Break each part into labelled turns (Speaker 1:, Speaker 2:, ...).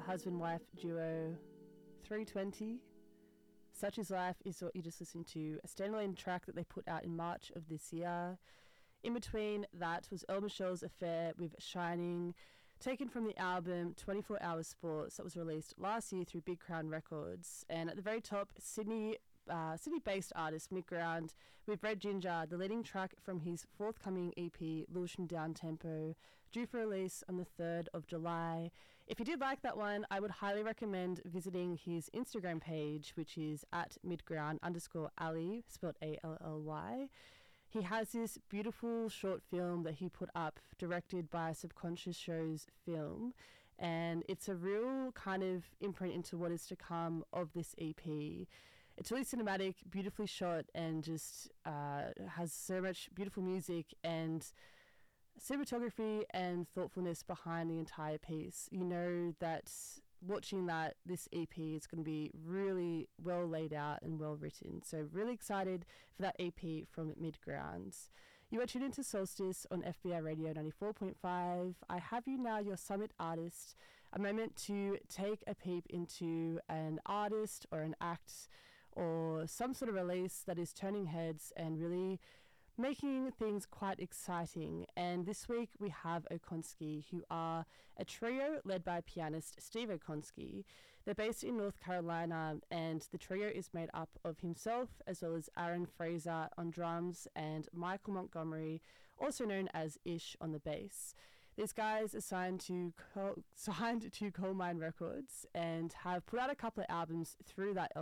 Speaker 1: the husband-wife duo 320. Such Is Life is what you just listened to, a standalone track that they put out in March of this year. In between that was El Michelle's affair with Shining, taken from the album 24 Hour Sports that was released last year through Big Crown Records. And at the very top, Sydney-based artist Midground with Red Ginger, the leading track from his forthcoming EP, Lewisham Downtempo, due for release on the 3rd of July. If you did like that one, I would highly recommend visiting his Instagram page, which is at midground_alley, spelled ALLY. He has this beautiful short film that he put up, directed by Subconscious Shows Film, and it's a real kind of imprint into what is to come of this EP. It's really cinematic, beautifully shot, and just has so much beautiful music and cinematography and thoughtfulness behind the entire piece. You know that watching this EP is going to be really well laid out and well written. So really excited for that EP from Midgrounds. You are tuned into Solstice on FBI Radio 94.5. I have you now, your summit artist, a moment to take a peep into an artist or an act or some sort of release that is turning heads and really making things quite exciting. And this week we have Okonski, who are a trio led by pianist Steve Okonski. They're based in North Carolina, and the trio is made up of himself as well as Aaron Fraser on drums and Michael Montgomery, also known as Ish, on the bass. These guys are signed to Coal Mine Records and have put out a couple of albums through that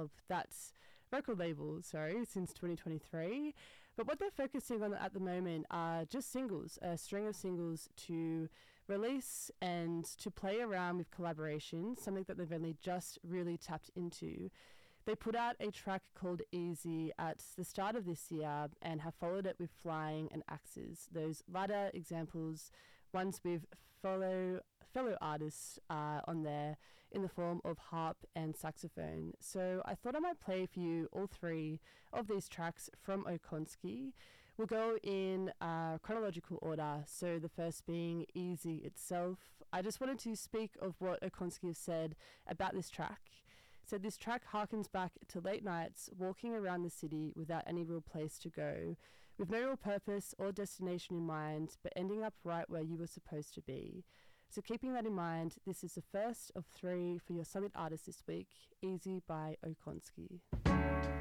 Speaker 1: record label, since 2023. But what they're focusing on at the moment are just singles, a string of singles to release and to play around with collaborations, something that they've only just really tapped into. They put out a track called Easy at the start of this year and have followed it with Flying and Axes. Those latter examples, ones with fellow artists on there in the form of harp and saxophone. So I thought I might play for you all three of these tracks from Okonski. We'll go in chronological order, so the first being Easy itself. I just wanted to speak of what Okonski has said about this track. Said this track harkens back to late nights walking around the city without any real place to go, with no real purpose or destination in mind, but ending up right where you were supposed to be. So keeping that in mind, this is the first of three for your Summit Artist this week, Easy by Okonski.